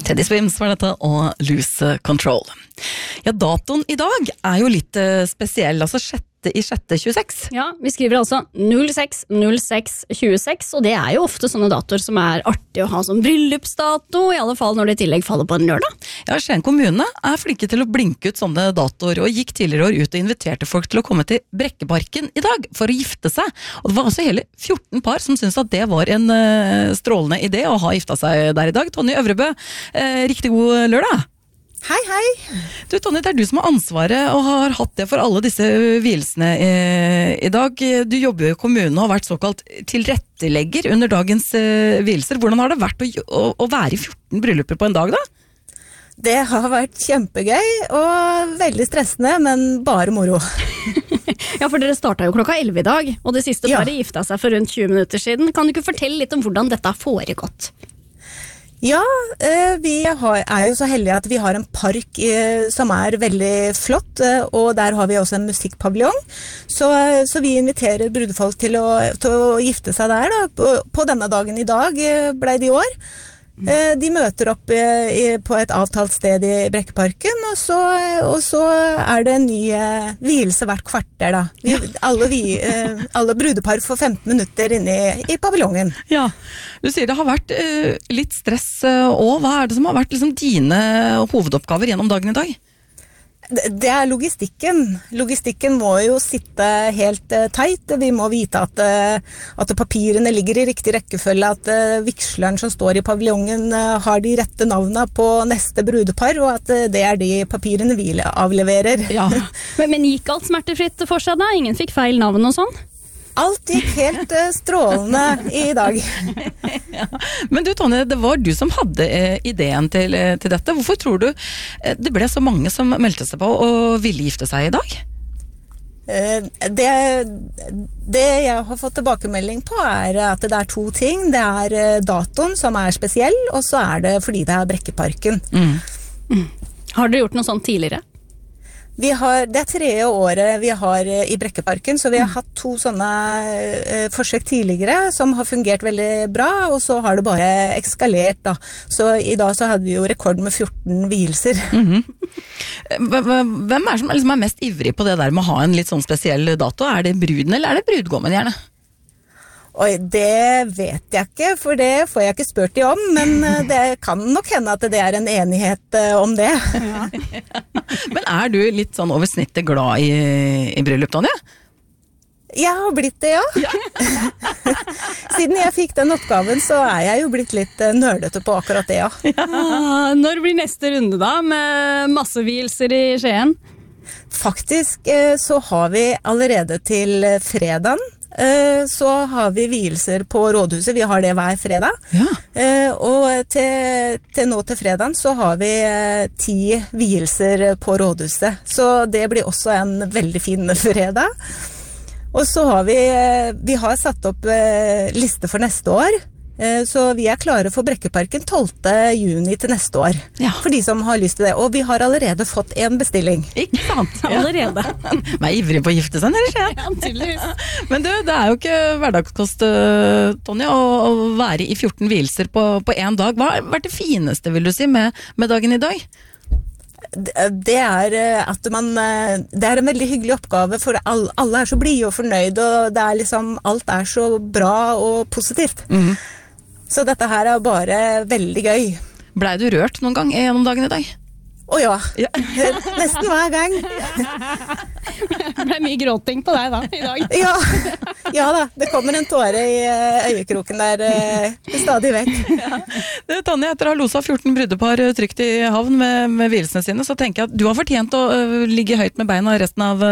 Teddy Swims var dette, og Lose Control. Ja, datoen i dag jo litt spesiell, altså 6.6.26. Ja, vi skriver altså 06.06.26, og det jo ofte sånne datoer som artig å ha som bryllupsdato, i alle fall når det i tillegg faller på en lørdag. Ja, Skien kommune flinke til å blinke ut sånne datoer, og gikk tidligere år ut og inviterte folk til å komme til Brekkeparken i dag for å gifte seg. Og det var altså hele 14 par som syntes at det var en strålende idé å ha gifta seg der i dag. Tonje Øvrebø, riktig god lørdag. Hei, hei. Du, Tonje, det du som har ansvaret og har hatt det for alle disse vielsene i dag. Du jobber jo i kommunen og har vært såkalt tilrettelegger under dagens vielser. Hvordan har det vært å være i 14 brylluper på en dag da? Det har vært kjempegøy og veldig stressende, men bare moro. Ja, for dere startet jo klokka 11 i dag, og det siste paret gifta seg for rundt 20 minutter siden. Kan du ikke fortelle litt om hvordan dette har foregått? Ja, vi jo så heldige at vi har en park som veldig flott, og der har vi også en musikkpaviljong. Så vi inviterer brudefolk til å gifte seg der da. På denne dagen i dag ble det i år. De møter opp på et avtalt sted i Brekkeparken, og så det en ny vielse hvert kvarter da. Alle brudepar får 15 minutter inne i paviljongen. Ja, du sier det har vært litt stress, og hva det som har vært liksom dine hovedoppgaver gjennom dagen i dag? Det logistikken. Logistikken må jo sitte helt teit. Vi må vite at papirene ligger i riktig rekkefølge, at viksleren som står i paviljongen har de rette navnene på neste brudepar, og at det de papirene vi avleverer. Ja. Men gikk alt smertefritt for seg da? Ingen fikk feil navn og sånn? Alt gikk helt strålende i dag. Ja. Men du, Tonje, det var du som hadde ideen til dette. Hvorfor tror du det ble så mange som meldte seg på og ville gifte seg i dag? Det jeg har fått tilbakemelding på at det to ting. Det datoen som spesiell, og så det fordi det Brekkeparken. Har dere gjort noe sånt tidligere? Det 3. året vi har i Brekkeparken, så vi har hatt 2 sånne forsøk tidligere som har fungert veldig bra, og så har det bare eskalert da. Så i dag så hadde vi jo rekord med 14 vielser. Hvem som liksom mest ivrig på det der med å ha en litt sånn spesiell dato? Det bruden eller det brudgommen gjerne? Oi, det vet jeg ikke, for det får jeg ikke spurt de om, men det kan nok hende at det en enighet om det. Ja. Men du litt sånn over snittet glad i bryllup, Tonje? Jeg har blitt det, ja. Siden jeg fikk den oppgaven, så jeg jo blitt litt nerdete på akkurat det, ja. Når blir neste runde da, med masse vielser i Skien? Faktisk så har vi allerede til fredagen, så har vi vielser på rådhuset. Vi har det hver fredag. Ja. Og til nå til fredagen så har vi 10 vielser på rådhuset. Så det blir også en veldig fin fredag. Og så har vi har satt opp liste for neste år. Så vi klare for Brekkeparken 12. juni til neste år. Ja. For de som har lyst til det. Og vi har allerede fått en bestilling. Ikke sant? Allerede. Man ivrig på å gifte seg, eller skjer? Ja, tydeligvis. Men du, det jo ikke hverdagskost, Tonje, å være i 14 vielser på en dag. Hva har vært det fineste, vil du si, med dagen i dag? Det at det en veldig hyggelig oppgave, for alle så blide og fornøyd, og det liksom, alt så bra og positivt. Så dette her bare veldig gøy. Ble du rørt noen gang gjennom dagen i dag? Å ja, nesten hver gang. Det ble mye gråting på deg da, i dag. Ja da, det kommer en tåre i øyekroken der stadig vekk. Ja. Tonje, etter å ha loset 14 brudepar trygt i havn med vielsene sine, så tenker jeg at du har fortjent å ligge høyt med beina resten av